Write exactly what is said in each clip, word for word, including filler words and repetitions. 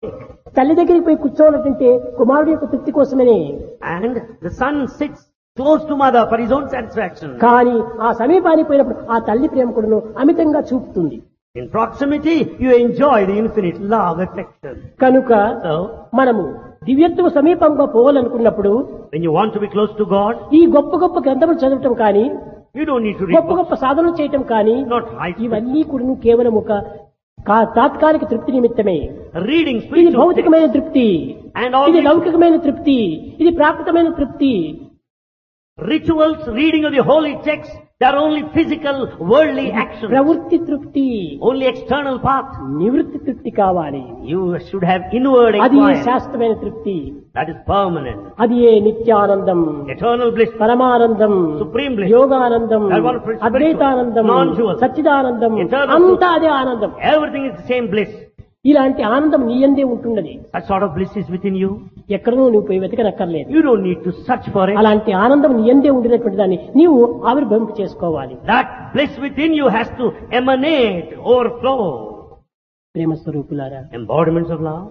తల్లి దగ్గరికి పోయి కూర్చోవాలంటే కుమారుడి యొక్క తృప్తి కోసమనే. And the son sits close to mother for his own satisfaction. కానీ ఆ సమీపానికి పోయినప్పుడు ఆ తల్లి ప్రేమ కూడాను అమితంగా చూపుతుంది. In proximity, you enjoy the infinite love, affection. కనుక So, మనము దివ్యత్వ సమీపంగా పోవాలనుకున్నప్పుడు when you want to be close to God, ఈ గొప్ప గొప్ప గ్రంథములు చదవటం కానీ you don't need to read గొప్ప books, గొప్ప సాధనలు చేయటం కానీ not high ఇవన్నీ కూడా కేవలం ఒక కా- తాత్కాలిక తృప్తి నిమిత్తమే. reading ఇది spiritual things. భౌతికమైన తృప్తి, And all ఇది these లౌకికమైన తృప్తి, ఇది ప్రాకృతమైన తృప్తి. rituals, reading of the holy texts, they are only physical, worldly actions. ప్రవృత్తి తృప్తి, Only external path. నివృత్తి తృప్తి కావాలి. You should have inward అది ఏ inquiry. శాశ్వతమైన తృప్తి, That is permanent. అది ఏ నిత్యానందం, Eternal bliss. పరమానందం, Supreme bliss. Yoganandam, That one spiritual, అద్వైతానందం, non-dual, సచ్చిదానందం, eternal అంతా అదే ఆనందం. Everything is the same bliss. ఇలాంటి ఆనందం నీ యందే ఉంటున్నది. That sort of bliss is within you. ఎక్కడనూ నువ్వు పోయి వెతకనక్కర్లేదు. You don't need to search for it. అలాంటి ఆనందం నీ యందే ఉండినటువంటి దాన్ని నీవు ఆవిర్భవింప చేసుకోవాలి. That bliss within you has to emanate, overflow. ప్రేమ స్వరూపులారా, Embodiments of love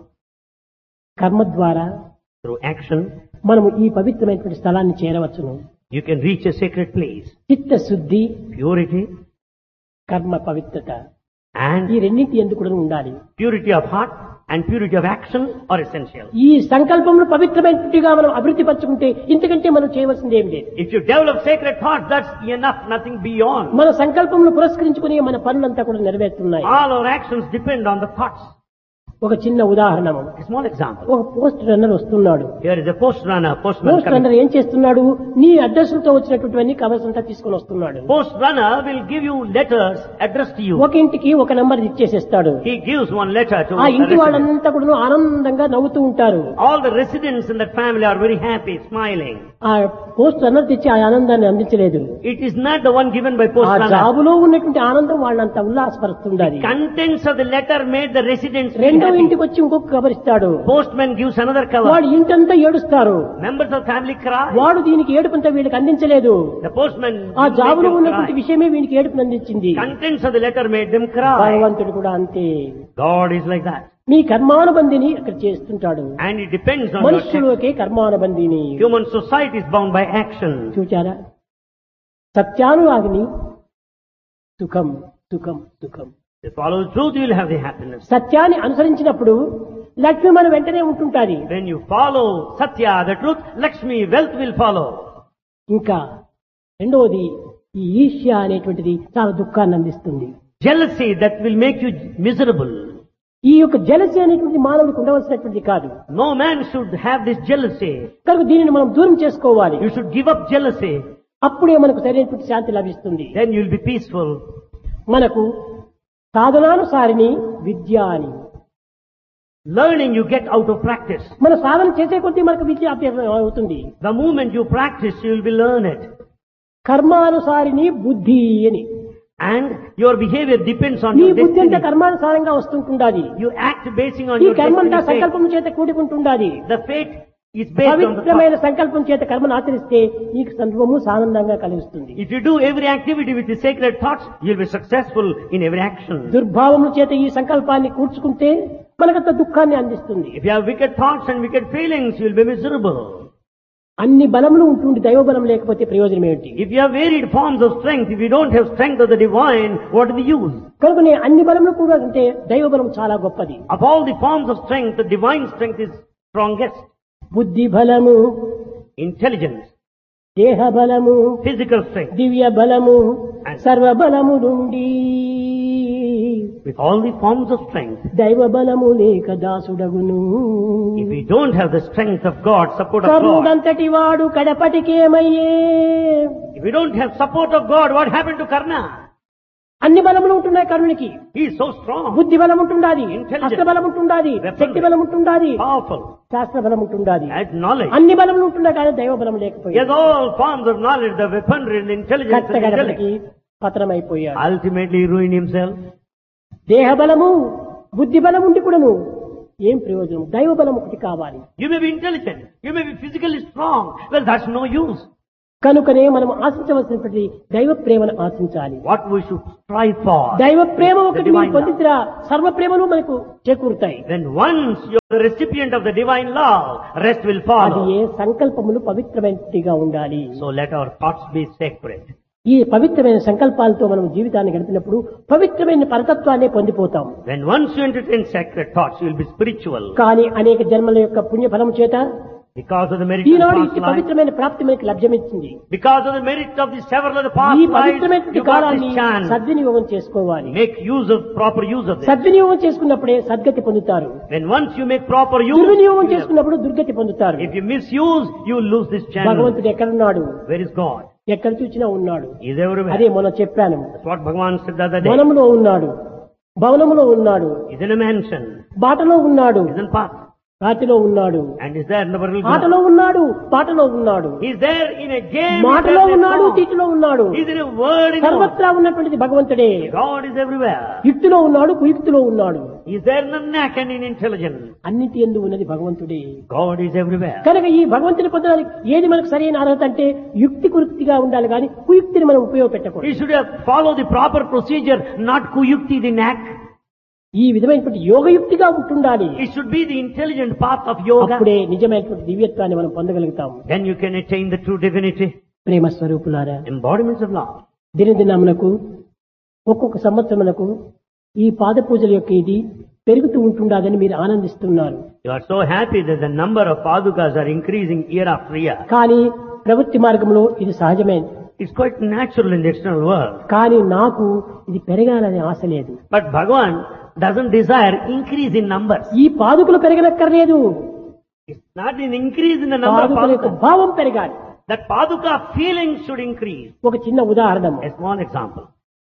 కర్మ ద్వారా through action. మనము ఈ పవిత్రమైనటువంటి స్థలాన్ని చేరవచ్చును. You can reach a sacred place. చిత్త శుద్ధి, Purity కర్మ పవిత్రత, and ఈ రెండింటి ఎందుకు కూడా ఉండాలి. purity of heart and purity of action are essential. ఈ సంకల్పమును పవిత్రమైనట్టుగా మనం అభివృద్ధి పరచుకుంటే ఇంతకంటే మనం చేయవలసింది ఏం లేదు. If you develop sacred thought, that's enough, nothing beyond. మన సంకల్పమును పురస్కరించుకుని మన పనులంతా కూడా నెరవేరుతున్నాయి. All our actions depend on the thoughts. ఒక చిన్న ఉదాహరణము, A small example. ఒక పోస్ట్ రన్నర్ వస్తున్నాడు. Here is a post runner, postman post coming. Runner ఏం చేస్తున్నాడు, నీ అడ్రస్లతో వచ్చినటువంటి కవర్స్ అంతా తీసుకొని వస్తున్నాడు. Post runner will give you letters addressed to you. ఒక ఇంటికి ఒక number ఇచ్చేసేస్తాడు. He gives one letter to ఆ the ఇంటి resident. వాళ్ళంతా కూడా ఆనందంగా నవ్వుతూ ఉంటారు. All the residents in that family are very happy, smiling. ఆ పోస్ట్ రన్నర్ తెచ్చి ఆ ఆనందాన్ని అందించలేదు. It is not the one given by post ఆ runner. జాబులో ఉన్నటువంటి ఆనందం వాళ్ళంతా ఉల్లాసపరుస్తుండాలి. Contents of the letter made the residents feel రెండో happy. ఇంటికి వచ్చి ఇంకొక కవర్ ఇస్తాడు. Postman gives another cover. వాడు ఇంటంతా ఏడుస్తారు. Members of family cry. వాడు దీనికి ఏడుపంతా వీళ్ళకి అందించలేదు. The postman ఆ made జాబులో them ఉన్నటువంటి cry. విషయమే వీనికి ఏడుపుని అందించింది. Contents of the letter made them cry. భగవంతుడు కూడా అంతే. God is like that. మీ కర్మానుబంధిని అక్కడ చేస్తుంటాడు. And it depends on your action. మనుషులకే కర్మానుబంధిని. Human society is bound by action. చూచారా, సత్యానురాగిని సుఖం సుఖం సుఖం. If you follow the truth, you will have the happiness. సత్యాన్ని అనుసరించినప్పుడు లక్ష్మి మన వెంటనే ఉంటుంటాది. When you follow Satya, the truth, Lakshmi, wealth will follow. ఇంకా రెండవది, ఈ ఈర్ష్య అనేటువంటిది చాలా దుఃఖాన్ని అందిస్తుంది. Jealousy, that will make you miserable. ఈ యొక్క జలసి అనేటువంటి మానవుడికి ఉండవలసినటువంటి కాదు. No man should have this jealousy. కనుక దీనిని మనం దూరం చేసుకోవాలి. You should give up jealousy. అప్పుడే మనకు సరైనటువంటి శాంతి లభిస్తుంది. Then you will be peaceful. మనకు సాధనానుసారిని విద్య అని. Learning you get out of practice. మన సాధన చేసే కొద్దీ మనకు విద్య అభ్యాసం అవుతుంది. The moment you practice, you will be learned. కర్మానుసారిని బుద్ధి అని. And your behavior depends on నీ your బుద్ధి అంతా destiny. కర్మానుసారంగా వస్తుంటుండాలి. You act basing on ఈ your కర్మంతా destiny. fate. సంకల్పం చేత కూడుకుంటుండాలి. The fate is based on the పవిత్రమైన thought. సంకల్పం చేత కర్మను ఆచరిస్తే నీకు సర్వము ఆనందంగా కలిగిస్తుంది. If you do every activity with the sacred thoughts, you will be successful in every action. దుర్భావముల చేత ఈ సంకల్పాన్ని కూర్చుకుంటే మనకంత దుఃఖాన్ని అందిస్తుంది. If you have wicked thoughts and wicked feelings, you will be miserable. అన్ని బలములు ఉంటుంది, దైవబలం లేకపోతే ప్రయోజనం ఏమిటి? If you have varied forms of strength, if you don't have strength of the divine, what is the use? కనుకనే అన్ని బలములు కూడా అంటే దైవబలం చాలా గొప్పది. Of all the forms of strength, the divine strength is strongest. బుద్ధి బలము, Intelligence, దేహ బలము, physical strength, దివ్య బలము, సర్వ బలము నుండి with all the forms of strength. దైవ బలము లేక దాసుడగును. If we don't have the strength of God, support of God, కర్ణుడంతటి వాడు కడపటికేమయ్యే. if we don't have support of God, what happened to Karna? అన్ని బలములు ఉంటున్నాయి కర్ణునికి. He is so strong, బుద్ధి బలం ఉంటుండాది, Intelligent. అస్త్ర బలం ఉంటుండాది, Weapon. శక్తి బలం ఉంటుండాది, powerful, శాస్త్ర బలం ఉంటుండాది. has knowledge. అన్ని బలములు ఉంటున్నాయి కానీ దైవ బలం He లేకపోయింది. has all forms of knowledge, the weaponry, the intelligence, and కట్టగడపటికి intellect. పతనమైపోయాడు. Ultimately he ruined himself. దేహ బలము, బుద్ధి బలం ఉండి కూడాను ఏం ప్రయోజనం? దైవ బలం ఒకటి కావాలి. You may be intelligent, you may be physically strong. Well, that's no use. కనుకనే మనం ఆశించవలసినటువంటి దైవ ప్రేమను ఆశించాలి. What we should strive for. దైవ ప్రేమ ఒకటి divine మీరు పొందితేరా సర్వ ప్రేమలు మనకు చేకూరుతాయి. Then once you are the recipient of the divine love, rest will అది follow. ఏ సంకల్పములు పవిత్రమైనదిగా ఉండాలి. So let our thoughts be sacred. ఈ పవిత్రమైన సంకల్పాలతో మనం జీవితాన్ని గడిపినప్పుడు పవిత్రమైన పరతత్వాన్ని పొందిపోతాం. When once you entertain sacred thoughts, you will be spiritual. కానీ అనేక జన్మల యొక్క పుణ్యఫలం చేత Because of the merit of Eenadu past ఇట్టి life. పవిత్రమైన ప్రాప్తి మనకి లభ్యమిచ్చింది. Because of the merit of the several of the past ఈ lives, పవిత్రమైన you got కాలాన్ని this chance. సద్వినియోగం చేసుకోవాలి. Make use of, proper use of this. సద్వినియోగం చేసుకున్నప్పుడే సద్గతి పొందుతారు. When once you make proper use, దుర్వినియోగం you will- చేసుకున్నప్పుడు దుర్గతి పొందుతారు. if you misuse, you will lose this channel. భగవంతుడు ఎక్కడున్నాడు? Where is God? ఎక్కడ చూసినా ఉన్నాడు. He is everywhere. అదే మొన్న చెప్పాను. That's what Bhagavan said the other day. వనములో ఉన్నాడు, భవనములో ఉన్నాడు, He is in a mansion. బాటలో ఉన్నాడు, He is in path. రాతిలో ఉన్నాడు, And is there in the world. ఆటలో ఉన్నాడు, పాటలో ఉన్నాడు, He is there in a game. మాటలో he is there in a ఉన్నాడు, song. తీటిలో ఉన్నాడు. He is in a word. In a word. సర్వత్రా ఉన్నటువంటిది భగవంతుడే. God is everywhere. యుక్తిలో ఉన్నాడు, కుయుక్తిలో ఉన్నాడు. He is there in the knack and in intelligence. అన్నిటి యందు ఉన్నది భగవంతుడే. God is everywhere. కనుక ఈ భగవంతుని పొందడానికి ఏది మనకు సరైన అర్హత అంటే యుక్తి కుయుక్తిగా ఉండాలి కానీ కుయుక్తిని మనం He ఉపయోగపెట్టకూడదు. should have followed the proper procedure, not kuyukti, the knack. ఈ విధమైనటువంటి యోగయుక్తిగా ఉంటుండాలి. It should be the intelligent path of yoga. అప్పుడే నిజమైనటువంటి దివ్యత్వాన్ని మనం పొందగలుగుతాం. Then you can attain the true divinity. ప్రేమ స్వరూపులారా, Embodiments of love. దినదినమునకు ఒక్కొక్క సంవత్సరమునకు ఈ పాద పూజల యొక్క ఇది పెరుగుతూ ఉంటుండదని మీరు ఆనందిస్తున్నారు. You are so happy that the number of padukas are increasing year after year. కానీ ప్రవృత్తి మార్గంలో ఇది సహజమే. It's quite natural in the external world. కానీ నాకు ఇది పెరగాలనే ఆశ లేదు. But Bhagavan doesn't desire increase in numbers. ఈ పాదుకులు పెరగనక్కర్లేదు. It's not an increase in the number of పాదుకుల యొక్క padukas. భావం పెరగాలి. That paduka feeling should increase. ఒక చిన్న ఉదాహరణ, A small example.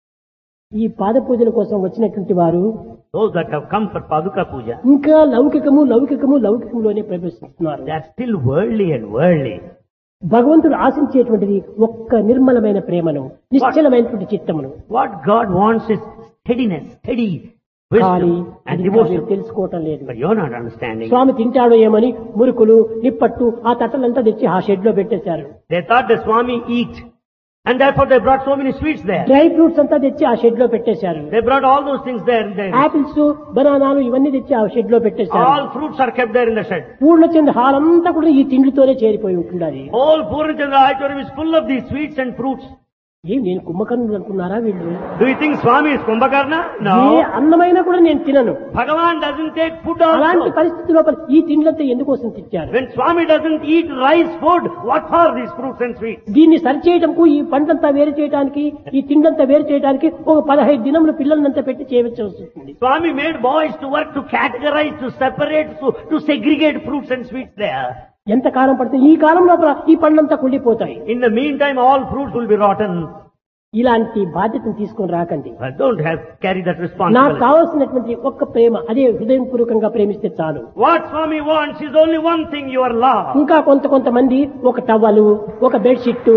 ఈ పాద పూజల కోసం వచ్చినటువంటి వారు Those that have come for paduka puja, ఇంకా లౌకికము లౌకికము లౌకికంలోనే ప్రవేశిస్తున్నారు. they are still worldly and worldly. భగవంతుడు ఆశించేటువంటిది ఒక్క నిర్మలమైన ప్రేమను, నిశ్చలమైనటువంటి చిత్తమును. What God wants is steadiness, steady కానీ wisdom and అది devotion. మీరు తెలుసుకోవటం లేదు. But you're not understanding. స్వామి తింటాడో ఏమని మురుకులు నిప్పట్టు ఆ తట్టలంతా తెచ్చి ఆ షెడ్ లో పెట్టేశారు. They thought the Swami eat, and therefore they brought so many sweets there. Dry fruits అంతా తెచ్చి ఆ షెడ్ లో పెట్టేశారు. They brought all those things there. And there. Apples బనానాలు ఇవన్నీ తెచ్చి ఆ షెడ్ లో పెట్టేశారు. All fruits are kept there in the shed. Purnachandra hall అంతా కూడా ఈ తిండితోనే చేరిపోయి ఉంటున్నది. Whole Purnachandra auditorium is full of these sweets and fruits. ఏం నేను కుంభకర్ణులు అనుకున్నారా వీళ్ళు? Do you think Swami is Kumbhakarna? A No. అన్నమైనా కూడా నేను తినను. Bhagavan doesn't take food అలాంటి also. పరిస్థితి లోపల ఈ తిండ్లంతా ఎందుకోసం తెచ్చారు? When Swami doesn't eat rice food, what are these fruits and sweets? దీన్ని సరిచేయటంకు ఈ పంటంతా వేరు చేయడానికి ఈ తిండంతా వేరు చేయడానికి ఒక పదహైదు దినములు పిల్లలంతా పెట్టి చేయవలసి వస్తుంది. Swami made boys to work to categorize, to separate, to, to segregate fruits and sweets there. ఎంత కాలం పడుతుంది? ఈ కాలం లోపల ఈ పండ్లంతా కుళ్ళిపోతాయి. In the meantime, all fruits will be rotten. ఇలాంటి బాధ్యతను తీసుకొని రాకండి. I don't have carry that నాకు responsibility. కావాల్సినటువంటి ఒక్క ప్రేమ, అదే హృదయం పూర్వకంగా ప్రేమిస్తే చాలు. What Swami wants is only one thing, your love. ఇంకా కొంత కొంతమంది ఒక టవలు, ఒక bedsheet,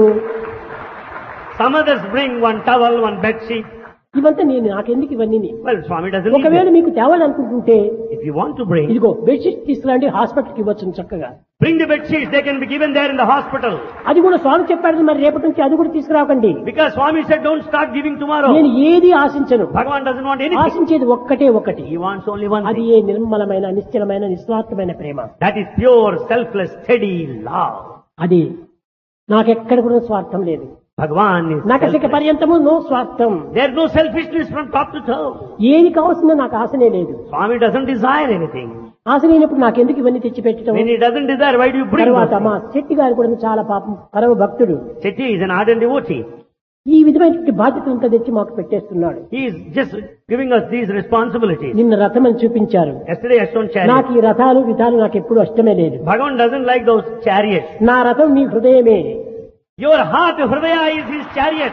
Some others bring one towel, one bed sheet. ఇవంతా నేను నాకెందుకు ఇవన్నీ? Well, Swami doesn't need ఒకవేళ it. మీకు తేవాలనుకుంటుంటే If you want to bring, ఇదిగో బెడ్షీట్ తీసుకురండి, హాస్పిటల్కి ఇవ్వచ్చు చక్కగా. bring the bed sheets. They can be given there in the hospital. అది కూడా స్వామి చెప్పాడు, మరి రేపటి నుంచి అది కూడా తీసుకురాకండి. Because Swami said, don't start giving tomorrow. నేను ఏది ఆశించను. Bhagavan doesn't want anything. ఆశించేది ఒక్కటే ఒకటి, He wants only one అది thing. ఏ నిర్మలమైన నిశ్చలమైన నిస్వార్థమైన ప్రేమ. That is pure, selfless, steady love. అది నాకెక్కడ కూడా స్వార్థం లేదు. Bhagavan is నకసిక selfless. పర్యంతము నో స్వార్థం. There's no selfishness from top to toe. ఏది కావాల్సిందో నాకు ఆశనే లేదు. Swami doesn't desire anything. ఆశ లేనప్పుడు నాకెందుకు ఇవన్నీ తెచ్చి పెట్టడం? When he doesn't desire, why do you bring తర్వాత those మా things? శెట్టి గారు కూడా చాలా పాపం పరమ భక్తుడు. Chetty is an ardent devotee. ఈ విధమైనటువంటి బాధ్యతలంతా తెచ్చి మాకు పెట్టేస్తున్నాడు. He is just giving us these responsibilities. నిన్న రథం అని చూపించారు. Yesterday I shown నాకు chariot. ఈ రథాలు విధాలు నాకు ఎప్పుడు ఇష్టమే లేదు. Bhagavan doesn't like those chariots. నా రథం మీ హృదయమే. Your heart, Hridaya, is his chariot.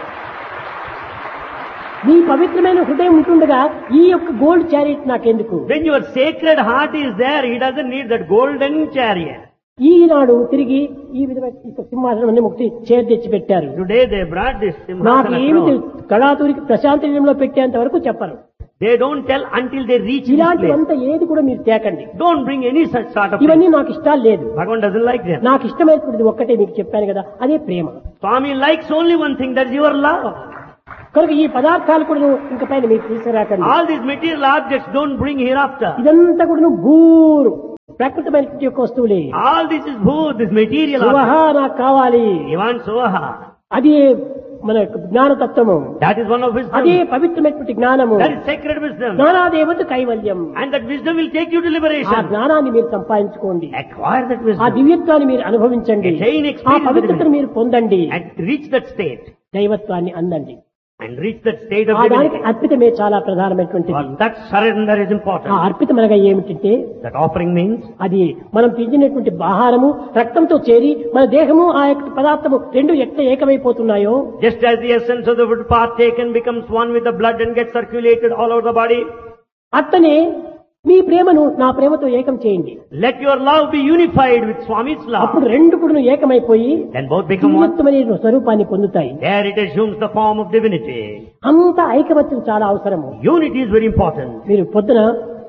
నీ పవిత్రమైన హృదయం ఉంటుండగా ఈ యొక్క గోల్డ్ చారియట్ నాకెందుకు? When your sacred heart is there, he doesn't need that golden chariot. ఈనాడు తిరిగి ఈ విధమైన ఈ సింహాసనం అన్ని ముక్తి చేరు తెచ్చి పెట్టారు. Today they brought this నాకు Simhasana ఏమి throne. కళాతూరికి ప్రశాంతంలో పెట్టేంత వరకు చెప్పరు. They don't tell until they reach this place. ఇలాంటివంతా ఏది కూడా మీరు తేకండి. Don't bring any such sort of thing. ఇవన్నీ నాకు ఇష్టాలు లేదు. Bhagavan doesn't like them. నాకు ఇష్టమైనటువంటిది ఒక్కటే మీకు చెప్పాను కదా, అదే ప్రేమ. Swami likes only one thing, that's your love. కనుక ఈ పదార్థాలు కూడా ఇంక పైన మీరు తీసుకురాకండి. All these material objects don't bring hereafter. ఇదంతా కూడా భూరు ప్రకృతమైనటువంటి యొక్క వస్తువులే. All this is bhood, this material సువహ object. నాకు కావాలి. You want suvaha. అది మన జ్ఞానతత్వము. That is one of wisdom. అదే పవిత్రమైనటువంటి జ్ఞానము. That is sacred wisdom. జ్ఞానాదేవత కైవల్యం. And that wisdom will take you to ఆ liberation. జ్ఞానాన్ని మీరు సంపాదించుకోండి. Acquire that ఆ wisdom. దివ్యత్వాన్ని మీరు అనుభవించండి. Attain ఆ experience పవిత్రతను మీరు పొందండి. and reach that state. దైవత్వాన్ని అందండి. And reach that state of ఆ దానికి divinity. అర్పితమే చాలా ప్రధానమైనటువంటిది. For that surrender is ఆ important. అర్పితమనగా ఏమిటంటే That offering means అది మనం తింటున్నటువంటి ఆహారము రక్తంతో చేరి మన దేహము ఆ యొక్క పదార్థము రెండు ఎట్లా ఏకమైపోతున్నాయో just as the essence of the food partaken becomes one with the blood and gets circulated all over the body, అట్లనే మీ ప్రేమను నా ప్రేమతో ఏకం చేయండి. let your love be unified with Swami's అప్పుడు love. రెండు కూడా ఏకమైపోయి Then both become one. దివ్యత్వమైన స్వరూపాన్ని పొందుతాయి. There it assumes the form of divinity. అంత ఐకమత్యం చాలా అవసరము. Unity is very important. మీరు పొద్దున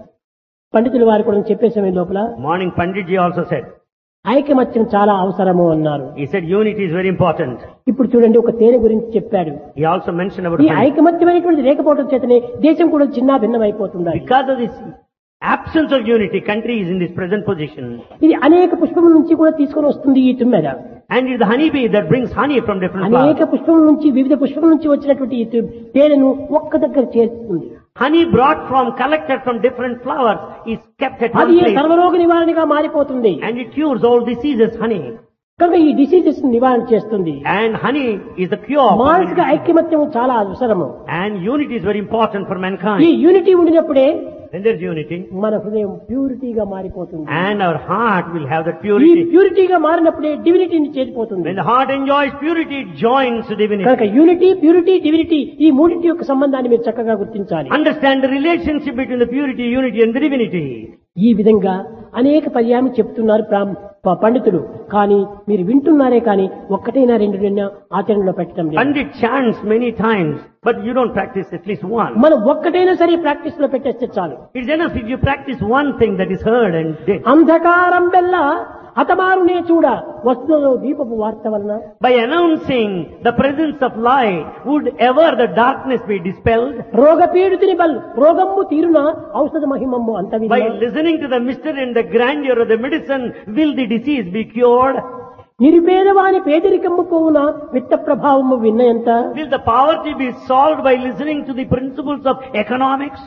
పండితుల వారు కూడా చెప్పే సమయం లోపల Morning Panditji also said. ఐకమత్యం చాలా అవసరము అన్నారు. He said unity is very important. ఇప్పుడు చూడండి ఒక తేనె గురించి చెప్పాడు. He also mentioned about ఈ honey. ఐకమత్యమైనటువంటి లేకపోవడం చేతనే దేశం కూడా చిన్న భిన్నం అయిపోతుంది. Because of this absence of unity, country is in this present position. ఇది అనేక పుష్పముల నుంచి కూడా తీసుకొని వస్తుంది ఈ తుమ్మెద. And it is the honeybee that brings honey from different అనేక flowers. పుష్పముల నుంచి వివిధ పుష్పముల నుంచి వచ్చినటువంటి ఈ తు- తేనెను ఒక్క దగ్గర చేరుతుంది. Honey brought from, collected from different flowers is kept at one అది place. సర్వరోగ నివారణగా మారిపోతుంది. And it cures all diseases, honey. కనుక ఈ డిసీజెస్ నివారణ చేస్తుంది. And honey is the cure for many మానసిక diseases. ఐక్యమత్యం చాలా అవసరము. And unity is very important for ఈ mankind. యూనిటీ ఉండినప్పుడే When there is unity, మన హృదయం ప్యూరిటీగా మారిపోతుంది. and our heart will have that ఈ purity. ప్యూరిటీగా మారినప్పుడే డివినిటీని చేరిపోతుంది. When the heart enjoys purity, it joins కనుక divinity. యూనిటీ ప్యూరిటీ డివినిటీ ఈ మూడింటి యొక్క సంబంధాన్ని మీరు చక్కగా గుర్తించాలి. Understand the relationship between the purity, unity and the divinity. ఈ విధంగా అనేక పర్యాయం చెప్తున్నారు ప్రాం- ప- పండితులు. కానీ మీరు వింటున్నారే కానీ ఒక్కటైనా రెండు నిన్న ఆచరణలో పెట్టడం లేదు. Pandit chants many times, but you don't practice at least one. మనం ఒక్కటైనా సరే ప్రాక్టీస్ లో పెట్టేస్తే చాలు. It's enough if you practice one thing that is heard and did. అంధకారం బెల్ల హతమారునే చూడ వస్తువులో దీపపు వార్త వలన By announcing the presence of light, would ever the darkness be dispelled? రోగ పీడితుని బల్ రోగమ్ము తీరున ఔషధ మహిమమ్ము అంత By listening to the mystery and the grandeur of the medicine, will the disease be cured? నిరుపేదవాని పేదరికమ్ము పోవున విత్త ప్రభావము విన్నయంత Will the poverty be solved by listening to the principles of economics?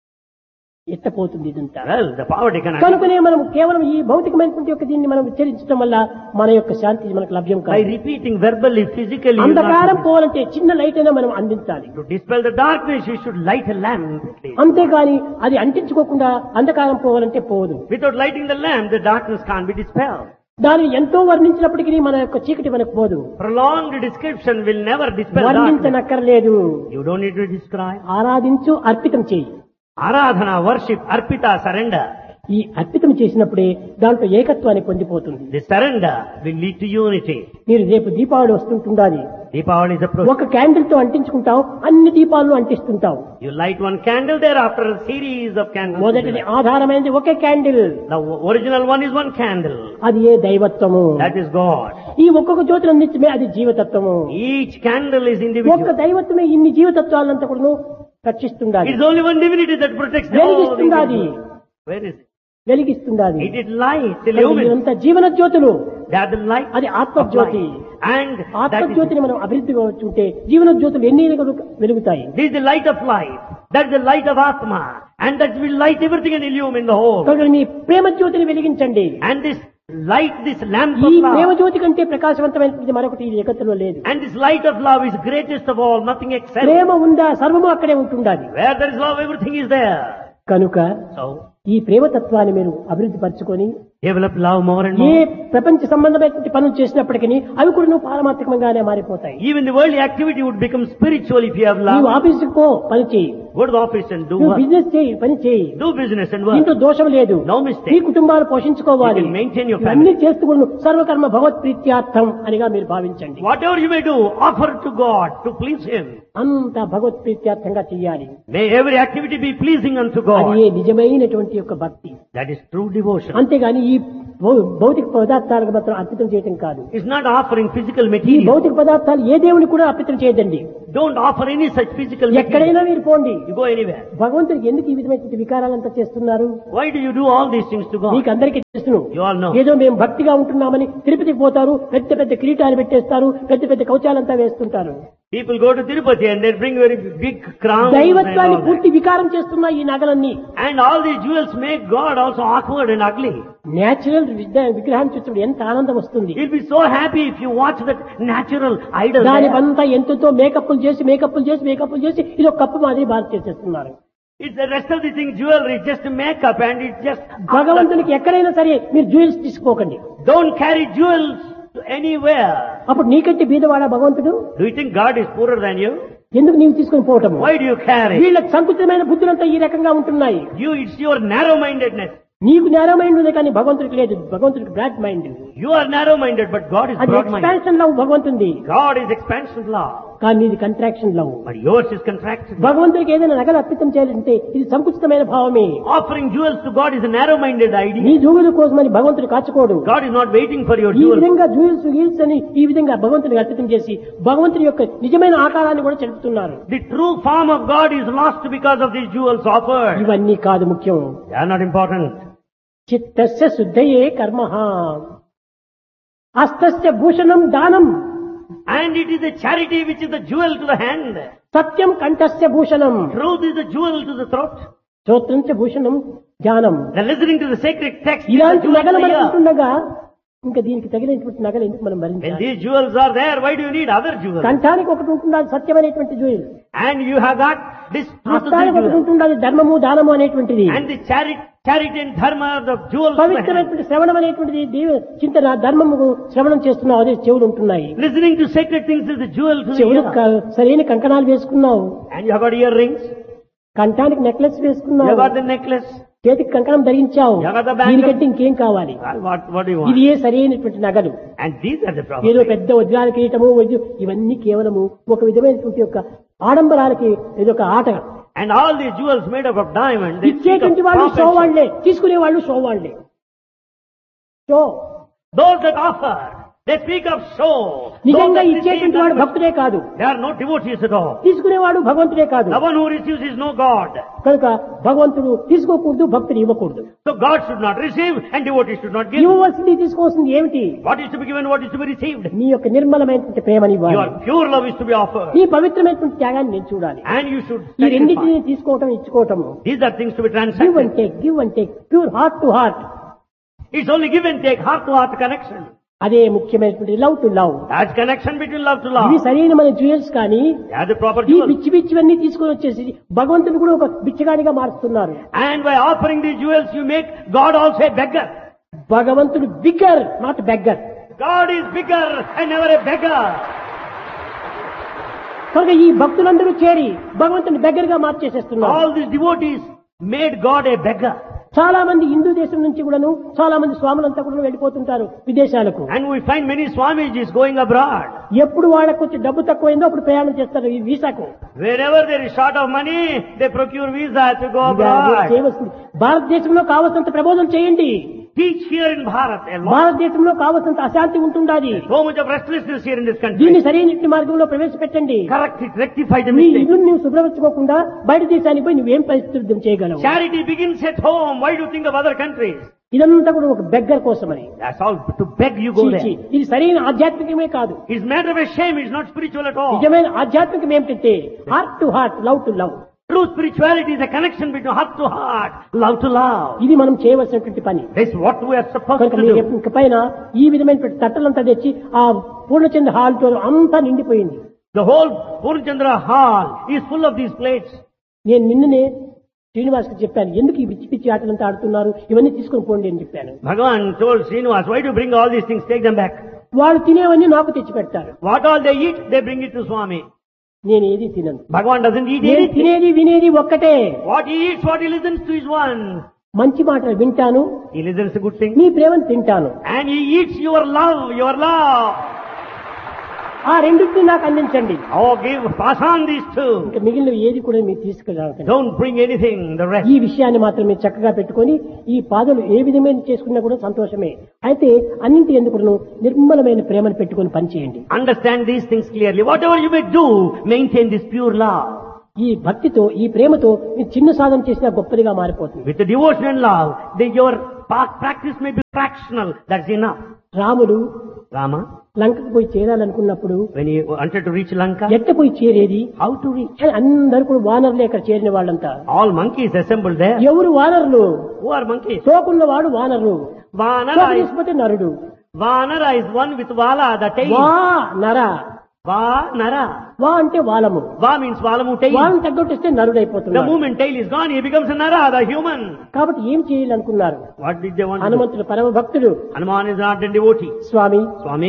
ఎత్తపోతుంది ఇదంతా. Well, the poverty cannot. కనుకనే మనం కేవలం ఈ భౌతికమైనటువంటి యొక్క దీన్ని మనం ఉచ్చరించడం వల్ల మన యొక్క శాంతి మనకు లభ్యం By కాదు. repeating verbally, physically, you అంధకారం not- పోవాలంటే చిన్న లైట్ అయినా మనం అందించాలి. to dispel the darkness, you should light a lamp. at least. అంతేగాని అది అంటించుకోకుండా అంధకారం పోవాలంటే పోదు. Without lighting the lamp, the darkness can't be dispelled. దానిని ఎంతో వర్ణించినప్పటికీ మన యొక్క చీకటి మనకు పోదు. Prolonged description will never dispel darkness. వర్ణించనక్కర్లేదు. You don't need to describe. ఆరాధించు అర్పితం చేయి. Aradhana, worship, arpita, surrender. ఈ అర్పితం చేసినప్పుడే దాంట్లో ఏకత్వాన్ని పొందిపోతుంది. The surrender will lead to unity. మీరు రేపు దీపావళి వస్తుంటుండాలి. Deepavali is approaching. ఒక క్యాండిల్ తో అంటించుకుంటాం, అన్ని దీపాలను అంటిస్తుంటాం. You light one candle, thereafter a series of candles. మొదటిది ఆధారమైనది ఒకే candle. The original one is one candle. అది ఏ దైవత్వము. That is God. ఈ ఒక్కొక్క జ్యోతిని అందించమే అది జీవతత్వము. Each candle is ఒక్క individual. దైవత్వమే ఇన్ని జీవతత్వాలంతా కూడా రక్షిస్తుండాలి. It is only one divinity that protects the whole వెలిగిస్తుండాలి. individual. Where is it? వెలిగిస్తుండాలి. It is light, illumines. ఇదంతా జీవన జ్యోతులు. They are the light అది of ఆత్మజ్యోతి. light. And that is, ఆత్మజ్యోతిని మనం అభివృద్ధిగా వచ్చుంటే జీవన జ్యోతులు ఎన్ని వెలుగుతాయి. this is the light of life. That is the light of Atma. And that will light everything and illumine the whole. కనుక మీ ప్రేమ జ్యోతిని వెలిగించండి. And this light, this lamp ఈ of ప్రేమ love. జ్యోతి కంటే ప్రకాశవంతమైనది మరొకటి ఈ జగత్తులో లేదు. And this light of love is greatest of all, nothing excels. ప్రేమ ఉందా సర్వము అక్కడే ఉంటుండాలి. Where there is love, everything is there. కనుక So, ఈ ప్రేమతత్వాన్ని మీరు అభివృద్ధి పరచుకొని develop love more and A more. ప్రపంచ సంబంధమైనటువంటి పనులు చేసినప్పటికీ అవి కూడా నువ్వు పారమాత్మకంగానే మారిపోతాయి. Even the worldly activity would become spiritual if you have నువ్వు love. ఆఫీసుకు పో పని చేయి, Go to the office and do నువ్వు work. బిజినెస్ చేయి పని చేయి, Do business and work. దీంట్లో దోషం లేదు. No నీ mistake. కుటుంబాలు పోషించుకోవాలి. You can maintain your అన్ని family. చేస్తూ సర్వకర్మ భగవత్ ప్రీత్యార్థం అనిగా మీరు భావించండి. Whatever you may do, offer to God to please Him. అంత భగవత్ ప్రీత్యార్థంగా చెయ్యాలి. May every activity be pleasing unto అది God. ఏ నిజమైనటువంటి యొక్క భక్తి. That is true devotion. అంతేగాని ఈ భౌ- భౌతిక పదార్థాలకు మాత్రం అర్పితం చేయటం కాదు. It's not offering physical ఈ material. భౌతిక పదార్థాలు ఏ దేవుని కూడా అర్పితం చేయదండి. Don't offer any such physical material. ఎక్కడైనా మీరు పోండి, You go anywhere. భగవంతుడికి ఎందుకు ఈ విధమైన వికారాలంతా చేస్తున్నారు? Why do you do all these things to God? మీకు అందరికీ తెలుసును. You all know. ఏదో మేము భక్తిగా ఉంటున్నామని తిరుపతికి పోతారు, పెద్ద పెద్ద కిరీటాలు పెట్టేస్తారు, పెద్ద పెద్ద కవచాలంతా వేస్తుంటారు. People go to Tirupati and they bring very big crowns. and దైవత్వాన్ని all that. పూర్తి వికారం చేస్తున్నాయి ఈ నగలన్నీ. And all these jewels make God also awkward and ugly. Natural విగ్రహాన్ని చూసినప్పుడు ఎంత ఆనందం వస్తుంది. You'll be so happy if you watch that natural idol. దాని there. అంతా ఎంతతో మేకప్లు చేసి మేకప్లు చేసి మేకప్లు చేసి ఇది ఒక కప్పు మాదిరి బాధ చేసేస్తున్నారు. It's the rest of the thing jewelry, just makeup, and it's just. భగవంతునికి ఎక్కడైనా సరే మీరు జ్యువెల్స్ తీసుకోకండి. Don't carry jewels to anywhere. అప్పుడు నీకంటే బీదవాడా భగవంతుడు? Do you think God is poorer than you? ఎందుకు నీవు తీసుకొని పోవటం? Why do you carry? వీళ్ళ సంకుచితమైన బుద్ధులంతా ఈ రకంగా ఉంటున్నాయి. You, it's your narrow-mindedness. నీకు నేరో మైండ్ ఉంది కానీ భగవంతుడికి లేదు. భగవంతుడికి broad mind. You are narrow-minded, but God is అది broad-minded. Expansion love భగవంతుంది, God is expansion law, కానీ ఇది contraction love. but yours is contraction. భగవంతుడికి ఏదైనా నగలు అర్పితం చేయాలంటే ఇది సంకుచితమైన భావమే. Offering jewels to God is a narrow-minded నీ idea. జూగుల కోసమని భగవంతుడు కాచుకోడు. God is not waiting for your ఈ jewels. విధంగా జూయిల్స్ గీల్స్ అని ఈ విధంగా భగవంతుడికి అర్పితం చేసి భగవంతుడి యొక్క నిజమైన ఆకారాన్ని కూడా చెడుపుతున్నారు. The true form of God is lost because of these jewels offered. ఇవన్నీ కాదు ముఖ్యం. They are not important. చిత్తస్య శుద్ధయే కర్మః, హస్తస్య Bhushanam దానం, And it is the charity which is the jewel to the hand. Satyam కంఠస్య Bhushanam, Truth is the jewel to the throat. శ్రోత్రం చ భూషణం జ్ఞానం. The listening to the sacred text is the ఇలాంటి jewel నగలు to the మనకు ear. ఉంటుండగా ఇంకా దీనికి తగినటువంటి నగలు ఎందుకు మనం When భరించాలి? these jewels are there, why do you need other jewels? కంఠానికి ఒకటి ఉంటుంది అది సత్యమైనటువంటి జూయిల్, And you have got this truth of the హస్తానికి ఒకటి jewel. ఉంటుంది అది ధర్మము దానము అనేటువంటిది, And the charity, charity and dharma are the jewels to the hand. పవిత్రమైనటువంటి శ్రవణం అనేటువంటిది దేవ చింతన ధర్మము శ్రవణం చేస్తున్నావు, అదే చెవులు ఉంటున్నాయి. Listening to sacred things is the jewel to the చెవులు ear. క- సరైన కంకణాలు వేసుకున్నావు, And you have got earrings. కంఠానికి necklace You వేసుకున్నావు, have got the necklace. చేతికి కంకణం ధరించావు. జగత బ్యాంక్ దీనికంటే ఇంకేం కావాలి? Well, What, what do you ఇది want? ఏ సరైనటువంటి నగలు. And these are the ఏదో problems. పెద్ద వజ్రాల కిరీటము వజ్ర ఇవన్నీ కేవలము ఒక విధమైనటువంటి యొక్క ఆడంబరాలకి ఇదొక ఆట. And all these jewels made up of diamond. They speak of ఇచ్చేటువంటి వాళ్ళు profit. షో వాళ్లే, తీసుకునే వాళ్ళు షో వాళ్లే. Show Those that offer, they speak of show. Those నిజంగా that receive, ఇచ్చేటువంటి వాడు భక్తుడే కాదు, they are no devotees at all. తీసుకునేవాడు భగవంతుడే కాదు. The one who receives is no God. కనుక భగవంతుడు తీసుకోకూడదు, భక్తుడు ఇవ్వకూడదు. So God should not receive and devotees should not give. ఇవ్వవలసింది తీసుకోవాల్సింది ఏమిటి? What is to be given, what is to be received? నీ యొక్క నిర్మలమైనటువంటి ప్రేమని ఇవ్వాలి. Your pure love is to be offered. నీ పవిత్రమైనటువంటి త్యాగాన్ని నేను చూడాలి. And you should ఈ రెండింటిని sacrifice. తీసుకోవటం ఇచ్చుకోవటము, These are things to be give transacted. And take, give and take, pure heart to heart, It's only give and take, heart to heart connection. అదే ముఖ్యమైనటువంటి love to love. That's connection between love to ఇది love. సరైన మన jewels కానీ They are the proper ఈ jewels. పిచ్చి పిచ్చివన్నీ తీసుకొని వచ్చేసి భగవంతుడు కూడా ఒక బిచ్చగాడిగా మారుస్తున్నారు. And by offering these jewels, you make God also a beggar. భగవంతుడు bigger, not beggar. God is bigger and never a beggar. కనుక ఈ భక్తులందరూ చేరి భగవంతుని దగ్గరగా మార్చేసేస్తున్నారు. All these devotees made God a beggar. చాలా మంది హిందూ దేశం నుంచి కూడాను చాలా మంది స్వాములంతా కూడా వెళ్ళిపోతుంటారు విదేశాలకు. And we find many Swamijis going abroad. ఎప్పుడు వాళ్ళకు వచ్చి డబ్బు తక్కువైందో అప్పుడు ప్రయాణం చేస్తారు ఈ వీసాకు. Wherever there is short of money, they procure visa to go ఇది abroad. చేయవలసింది. భారతదేశంలో కావలసినంత ప్రబోధం చేయండి. Teach here in Bharat. A lot, భారతదేశంలో కావలసినంత అశాంతి ఉంటుండాది. so much of restlessness here in this దీన్ని country. సరైన మార్గంలో ప్రవేశపెట్టండి. Correct it, rectify the నీ mistake. ఇల్లు నువ్వు శుభ్రపరచుకోకుండా బయట దేశానికి పోయి నువ్వేం పరిస్థితులు చేయగలవు? Charity begins at home. Why do you think of other countries? ఇదంతా కూడా ఒక బెగ్గర్ కోసమని. That's all. To beg you go చీ, చీ. there. ఇది సరైన ఆధ్యాత్మికమే కాదు. It's matter of a shame. It's not spiritual at all. నిజమైన ఆధ్యాత్మికం ఏమిటంటే heart to heart, love to love. True spirituality is a connection between heart to heart, love to love. ఇది మనం చేయవలసినటువంటి పని. That's what we are supposed కనుక to మీరు do. ఇక పైన ఈ విధమైనటువంటి తట్టలంతా తెచ్చి ఆ పూర్ణచంద్ర హాల్ తో అంతా నిండిపోయింది. The whole Purnachandra hall is full of these plates. నేను నిన్ననే శ్రీనివాస్కి చెప్పాను, ఎందుకు ఈ పిచ్చి పిచ్చి ఆటలంతా ఆడుతున్నారు, ఇవన్నీ తీసుకొని పోండి అని చెప్పాను. Bhagavan told Srinivas, why do you bring all these things? Take them back. వాళ్ళు తినేవన్నీ నాకు తెచ్చి పెడతారు. What all they eat, they bring it to Swami. నేను ఏది తినను. Bhagavan doesn't eat నేను anything. తినేది వినేది ఒక్కటే. What he eats, what he listens to is one. మంచి మాటలు వింటాను, He listens to good things. మీ ప్రేమను తింటాను. And he eats your love, your love. ఆ రెండింటిని నాకు అందించండి. Oh, give, pass on these two. ఇంకా మిగిలిన ఏది కూడా మీరు తీసుకురాకండి. Don't bring anything, the rest. ఈ విషయాన్ని మాత్రం మీరు చక్కగా పెట్టుకొని ఈ పాదలు ఏ విధమైన చేసుకున్నా కూడా సంతోషమే. అయితే అన్నింటి ఎందుకు నిర్మలమైన ప్రేమను పెట్టుకొని పనిచేయండి. Understand these things clearly. Whatever you may do, maintain this pure love. ఈ భక్తితో ఈ ప్రేమతో మీరు చిన్న సాధన చేసినా గొప్పదిగా మారిపోతుంది. With the devotion and love, the, your pa- practice may be fractional. That's enough. రాముడు Rama, లంకకు పోయి చేరాలనుకున్నప్పుడు when he wanted to reach Lanka, ఎట్ట పోయి చేరేది? how to reach? అని అందరూ కూడా వానరులే ఇక్కడ చేరిన వాళ్ళంతా. All monkeys assembled there. ఎవరు వానరులు? Who are monkeys? తోకున్నవాడు owner, Vanara is, తీసుకపోతే నరుడు. Vanara is one with Vala, the tail. వా నర, Vanara. వా అంటే వాలము, Va means Valamu tail. వాళ్ళని తగ్గొట్టిస్తే The నరుడైపోతున్నాడు. moment tail is gone, he becomes a Nara, the human. కాబట్టి ఏం చేయాలనుకున్నారు? What did they want to do? హనుమంతుడు పరమ భక్తుడు. Hanuman is not a devotee. Swamy, Swami,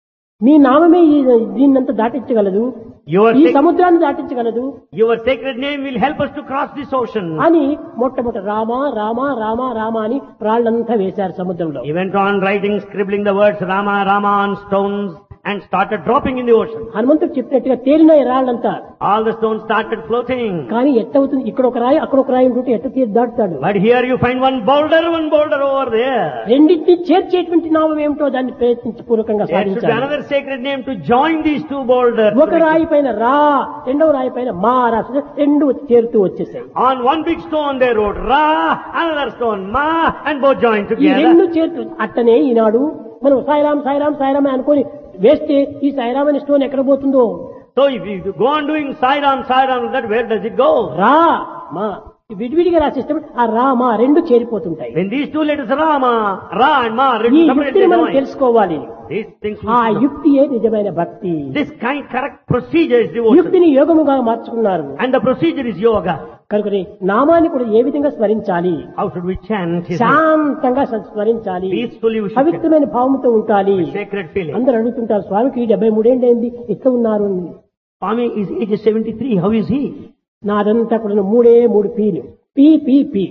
మీ నామమే ఈ- దీన్నంతా దాటించగలదు, your, ఈ sac- సముద్రాన్ని దాటించగలదు your sacred name will help us to cross this ocean. అని మొట్టమొదటి రామ రామ రామ రామ అని రాళ్ళంతా వేశారు సముద్రంలో. He went on writing, scribbling the words Rama, Rama on stones and started dropping in the ocean. హనుమంతుడు చెప్పినట్టుగా తేలినాయి రాళ్ళంతా. All the stones started floating. కానీ ఎట్టవుతుంది? ఇక్కడ ఒక రాయి అక్కడ ఒక రాయి ఉంటుంటే ఎట్ట తీసి దాటుతాడు? But here you find one boulder, one boulder over there. రెండింటిని చేర్చేటువంటి నామం ఏమిటో దాన్ని ప్రయత్నించి పూర్వకంగా There should be సాధించాలి. another sacred name to join these two boulders. ఒక రాయి పైన రా, రెండవ రాయి పైన మా రాసి రెండు చేరుతూ వచ్చేసాయి. On one big stone they wrote Ra, another stone Ma, and both joined ఈ together. రెండు చేరుతూ అట్టనే ఈనాడు మనం సాయిరాం సాయిరాం సాయిరాం అనుకొని వేస్తే ఈ సాయిరాం అనే స్టోన్ ఎక్కడ పోతుందో? So if you go on doing Sairam, Sairam, that where does it go? రా మా విడివిడిగా రాసిస్తే ఆ రా మా రెండు చేరిపోతుంటాయి. When these two letters Rama, Ra and Ma ఈ written separately యుక్తిని మనం joined. తెలుసుకోవాలి. These things we ఆ should know. యుక్తియే నిజమైన భక్తి. This kind correct procedure is devotion. యుక్తిని యోగముగా మార్చుకున్నారు. And the procedure is yoga. కనుక నామాన్ని కూడా ఏ విధంగా స్మరించాలి? How should we chant his name? శాంతంగా స్మరించాలి, Peacefully we should chant. పవిత్రమైన భావంతో ఉండాలి. With sacred feeling. అందరూ అడుగుతుంటారు, స్వామికి డెబ్బై మూడేళ్ళు అయింది ఇట్లా ఉన్నారు అని. Swami is age seventy-three. How is he? నాదంతా కూడా మూడే మూడు peel. P P P.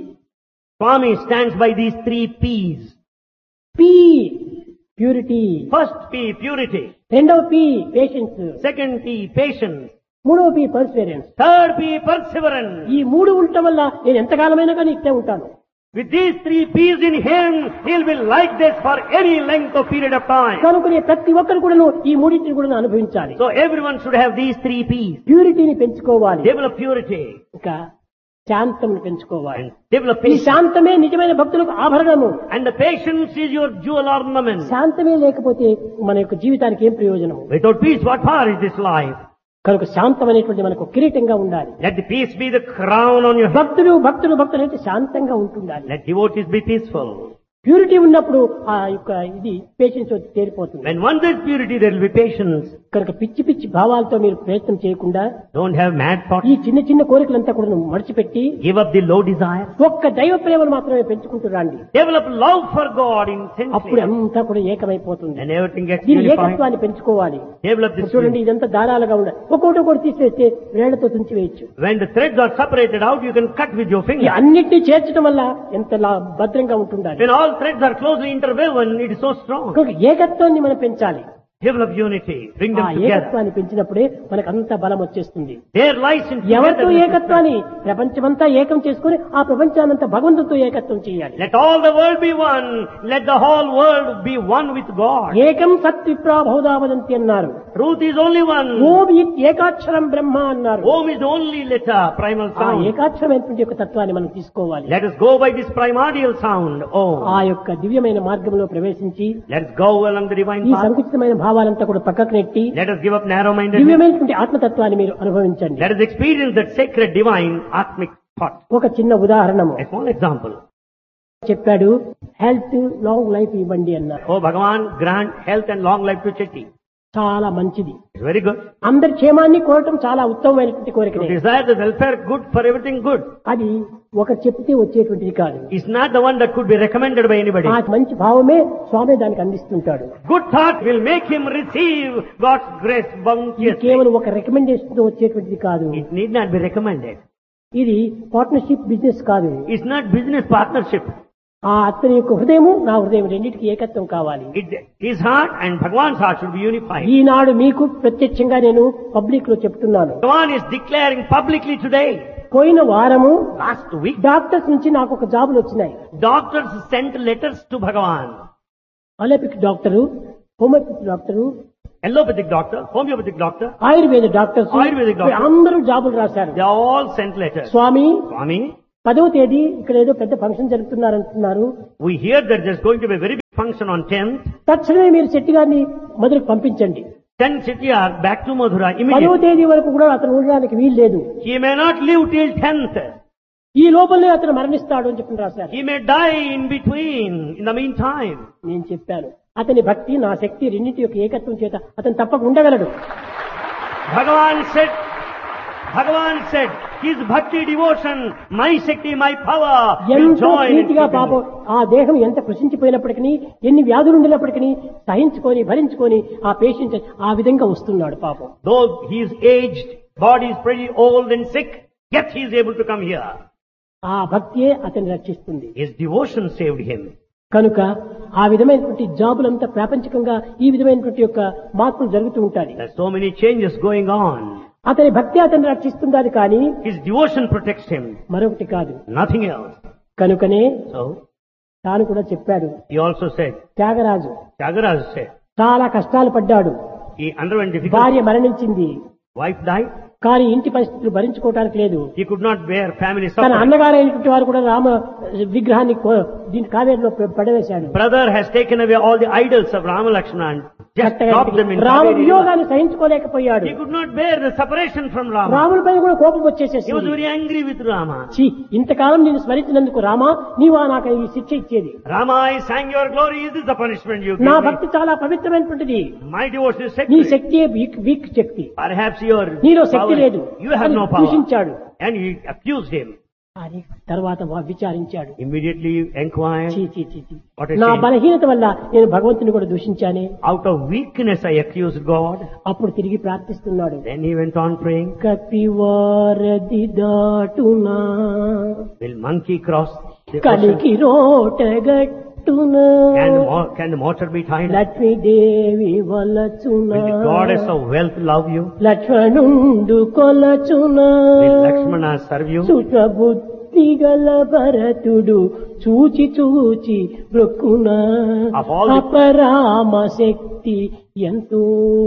Swami stands by these three P's. P purity, First P, purity. రెండవ P patience, Second P, patience. మూడవ P perseverance. Third P, perseverance. ఈ మూడు ఉండటం వల్ల నేను ఎంతకాలమైనా కానీ ఇట్టే ఉంటాను. With these three P's in him, he'll be like this for any length of period of time. కనుక ప్రతి ఒక్కరు కూడా ఈ మూడింటిని కూడా అనుభవించాలి. So everyone should have these three P's. ప్యూరిటీని పెంచుకోవాలి, Develop purity ఇంకా శాంతం పెంచుకోవాలి. and develop ఈ patience. శాంతమే నిజమైన భక్తులకు ఆభరణము. And the patience is your jewel ornament. శాంతమే లేకపోతే మన యొక్క జీవితానికి ఏం ప్రయోజనము? Without peace, what power is this life? కనుక శాంతం అనేటువంటి మనకు కిరీటంగా ఉండాలి. Let the peace be the crown on your head. భక్తులు భక్తులు భక్తులు అయితే శాంతంగా ఉంటుండాలి. Let devotees be peaceful. Purity ఉన్నప్పుడు ఆ యొక్క ఇది పేషెన్స్ వచ్చి చేరిపోతుంది. When one there's purity, there will be patience. కనుక పిచ్చి పిచ్చి భావాలతో మీరు ప్రయత్నం చేయకుండా Don't have mad thoughts. ఈ చిన్న చిన్న కోరికలంతా కూడా మడిచిపెట్టి Give up the low desire. ఒక్క దైవ ప్రేమను మాత్రమే పెంచుకుంటూ రండి. Develop love for God అప్పుడు intensely. అంతా కూడా ఏకమైపోతుంది. And everything gets దీని unified. ఏకత్వాన్ని పెంచుకోవాలి. Develop this. ఇప్పుడు చూడండి, ఇదంతా దారాలుగా ఉండాలి. ఒక్కొక్కటి ఒకటి తీసివేస్తే వేళ్లతో తుంచి వేయచ్చు. When the threads are separated out, you can cut with your ఈ finger. అన్నిటినీ చేర్చడం వల్ల ఎంత లా- భద్రంగా ఉంటుండాలి. When all threads are closely interwoven, it is so strong. కనుక ఏకత్వాన్ని మనం పెంచాలి. Develop unity. Bring ఆ them together. ఏకత్వాన్ని పెంచినప్పుడే మనకు అంత బలం వచ్చేస్తుంది. There lies in ఎవరితో togetherness. ఏకత్వాన్ని ప్రపంచమంతా ఏకం చేసుకుని ఆ ప్రపంచానంతా భగవంతుడితో ఏకత్వం చేయాలి. Let all the world be one. Let the whole world be one with God. ఏకం సత్ విప్రా బహుధావదంతి అన్నారు. Truth is only one. ఓం ఇత్ ఏకాక్షరం బ్రహ్మ అన్నారు. Om is the only letter, primal ఆ sound. ఏకాక్షరమైనటువంటి యొక్క తత్వాన్ని మనం తీసుకోవాలి. Let us go by this primordial sound. ఆ Om. యొక్క దివ్యమైన మార్గంలో ప్రవేశించి Let us go along the divine ఈ path. సంకుచితమైన భావాలంతా కూడా పక్కకు నెట్టి Let us give up narrow-mindedness. దివ్యమైనటువంటి ఆత్మతత్వాన్ని మీరు అనుభవించండి. Let us experience that sacred, divine, atmic thought. ఒక చిన్న ఉదాహరణము A small example. చెప్పాడు, హెల్త్ లాంగ్ లైఫ్ ఇవ్వండి అన్నారు. Oh Bhagavan, grant health and long life to Chetty. చాలా మంచిది. It's very good. అందరి క్షేమాన్ని కోరటం చాలా ఉత్తమమైనటువంటి To కోరికనే. desire the welfare good for everything good అది ఒకరు చెప్తే వచ్చేటువంటిది కాదు. is not the one that could be recommended by anybody. ఆ మంచి భావమే స్వామి దానికి అందిస్తుంటాడు. Good thought will make him receive God's grace ఇది bounteously. కేవలం ఒక రికమెండేషన్ తో వచ్చేటువంటిది కాదు. It need not be recommended. ఇది పార్ట్నర్షిప్ బిజినెస్ కాదు. It's not business partnership. ఆ అతని యొక్క హృదయము నా హృదయం రెండింటికి ఏకత్వం కావాలి. It, his heart and Bhagavan's heart should be unified. ఈనాడు మీకు ప్రత్యక్షంగా నేను పబ్లిక్ లో చెప్తున్నాను. Bhagavan is declaring publicly today. పోయిన వారము Last week, డాక్టర్స్ నుంచి నాకు ఒక జాబులు వచ్చినాయి. doctors sent letters to Bhagavan. Allopathic doctor, homoeopathic doctor, Allopathic doctor, homeopathic doctor, Ayurveda doctors Ayurvedic doctor. అందరూ జాబులు రాశారు. they all sent letters. Swamy Swami, పదవ తేదీ ఇక్కడ ఏదో పెద్ద function జరుపుతున్నారంటున్నారు. we hear that there's going to be a very big function on tenth. తక్షణమే మీరు శెట్టి గారిని మధురకు పంపించండి. Send Chettiar back to Madhura పదవ immediately. తేదీ వరకు కూడా అతను ఉండడానికి వీలు లేదు. He may not live till tenth. ఈ లోపలనే అతను మరణిస్తాడు అని చెప్పి రాశారు. He may die in between, in the meantime. నేను చెప్పాను అతని భక్తి నా శక్తి రెండింటి యొక్క ఏకత్వం చేత అతను తప్పక ఉండగలడు. Bhagavan said, Bhagavan said, his bhakti devotion, my Shakti, my power will ఎంత join in ప్రీతిగా keeping పాపం it. ఆ దేహం ఎంత కృషించిపోయినప్పటికీ ఎన్ని వ్యాధులు ఉండినప్పటికీ సహించుకొని భరించుకొని ఆ పేషెంట్ ఆ విధంగా వస్తున్నాడు పాపం. Though he is aged, body is pretty old and sick, yet he is able to come here. ఆ భక్తియే అతన్ని రక్షిస్తుంది. His devotion saved him. కనుక ఆ విధమైనటువంటి జాబులంతా ప్రాపంచికంగా ఈ విధమైనటువంటి యొక్క మార్పులు జరుగుతూ ఉంటాయి. There are so many changes going on. అతని భక్తి అతన్ని రక్షిస్తుందని కానీ His devotion protects him, మరొకటి కాదు. nothing else. కనుకనే So, తాను కూడా చెప్పాడు. he also said, Tyagaraju Tyagaraja said, చాలా కష్టాలు పడ్డాడు. he underwent difficult. భార్య మరణించింది. Wife died. కానీ ఇంటి పరిస్థితులు భరించుకోవటానికి లేదు. He could not bear family తన suffering. అన్నగారైనటువంటి వారు కూడా రామ విగ్రహాన్ని కో- దీని కావేరిలో పె- పడవేశాడు. Brother has taken away all the idols of Rama Lakshmana and just dropped them in Rama Kaveri river. వియోగాన్ని సహించుకోలేకపోయాడు. He could not bear the separation from Rama. రాముడి పైన కూడా కోపం He was వచ్చేసేసింది. very angry with Rama. ఛీ, ఇంతకాలం నేను స్మరించినందుకు రామా నీవా నాకు ఈ శిక్ష ఇచ్చేది. Rama, I sang your glory. Is this the punishment you నా give me? భక్తి చాలా పవిత్రమైనటువంటిది. My devotion is నీ sacred. శక్తియే week week Shakti. Perhaps your నీలో శక్తి power, లేదు you have అని no power. దూషించాడు. And he accused him. అని తర్వాత వా- విచారించాడు. Immediately inquired, చీ, చీ, చీ, చీ. What a నా shame. బలహీనత వల్ల నేను భగవంతుని కూడా దూషించానే. out of weakness I accused God. అప్పుడు తిరిగి ప్రార్థిస్తున్నాడు. Then he went on praying, కపివారది దాటునా will monkey cross the ocean? కలికి రోటగట్టునా Can the, mo- can the motor be tied up? Lakshmidevi వలచునా Will the goddess of wealth love you? లక్ష్మణుండు కొలచునా Will Lakshmana serve you? సుఖబుద్ధి గల భరతుడు చూచి చూచి బ్రొక్కునా Of all the- అపరామ శక్తి ఎంతో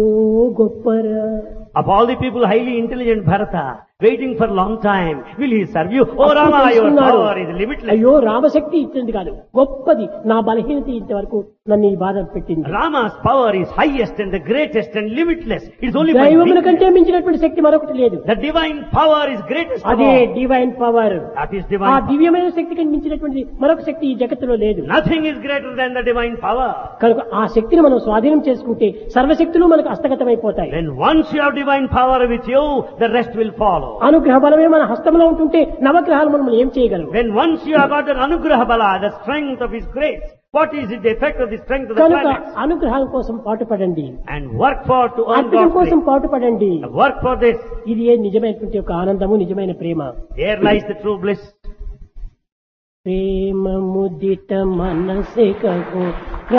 గొప్పరా. Of all the people highly intelligent Bharata, waiting for a long time, will he serve you? Oh అప్పుడు Rama, your తెలుసుకున్నాడు. power is limitless. అయ్యో రామశక్తి ఇచ్చింది కాదు గొప్పది, నా బలహీనత ఇంతవరకు నన్ను ఈ బాధ పెట్టింది. Rama's power is highest and the greatest and limitless. It is only my దైవముల weakness. కంటే మించినటువంటి శక్తి మరొకటి లేదు. The divine power is greatest of అదే all. Divine power. That is ఆ divine power. దివ్యమైన శక్తి కంటే మించినటువంటి మరొక శక్తి ఈ జగత్తులో లేదు. Nothing is greater than the divine power. కనుక ఆ శక్తిని మనం స్వాధీనం చేసుకుంటే సర్వశక్తులు మనకు హస్తగతమైపోతాయి. Then once you have divine power with you, the rest will follow. అనుగ్రహ బలమే మన హస్తంలో ఉంటుంటే నవగ్రహాలు మనం ఏం చేయగలం? When once you have got the anugraha bala, the strength of his grace, what is it, the effect of the strength of the కనుక planets? అనుగ్రహాల కోసం పాటుపడండి, And work for to earn అద్భుతం God's కోసం grace. పాటుపడండి. Work for this. ఇది ఏ నిజమైనటువంటి ఒక ఆనందము, నిజమైన ప్రేమ. There lies the true bliss. ప్రేమ ముదిత మనసే కహో